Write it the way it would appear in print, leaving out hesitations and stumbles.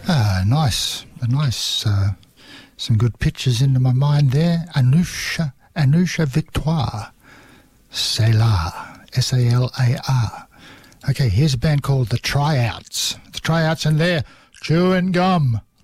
Nice. Some good pictures into my mind there. Anoucha Victoire. Salar. S-A-L-A-R. Okay, here's a band called The Tryouts. The Tryouts and they're chewing gum.